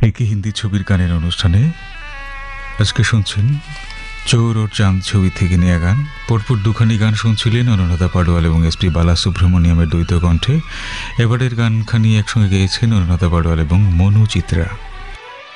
একই হিন্দি ছবির গানের অনুষ্ঠানে আজকে শুনছেন চোর ও চাঁদ ছবি থেকে নেওয়া গান। পরপর দুখানি গান শুনছিলেন অনুরাধা পাডোয়াল এবং এসপি বালাসুব্রমণিয়ামের দ্বৈত কণ্ঠে। এবারের গানখানি একসঙ্গে গেয়েছেন অনুরাধা পাডোয়াল এবং মনু চিত্রা।